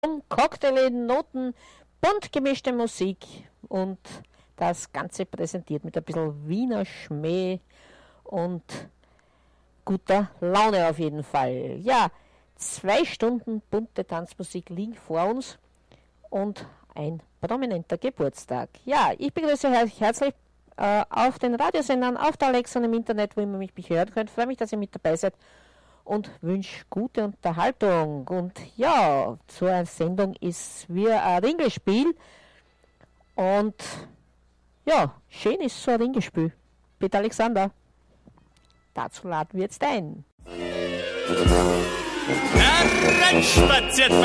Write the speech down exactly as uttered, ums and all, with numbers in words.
Cocktail, Noten, bunt gemischte Musik und das Ganze präsentiert mit ein bisschen Wiener Schmäh und guter Laune auf jeden Fall. Ja, zwei Stunden bunte Tanzmusik liegen vor uns und ein prominenter Geburtstag. Ja, ich begrüße euch herzlich äh, auf den Radiosendern, auf der Alexa und im Internet, wo ihr mich, mich hören könnt. Ich freue mich, dass ihr mit dabei seid und wünsche gute Unterhaltung. Und ja, zur Sendung ist wieder ein Ringelspiel. Und ja, schön ist so ein Ringelspiel. Bitte Alexander, dazu laden wir jetzt ein. Hereinspaziert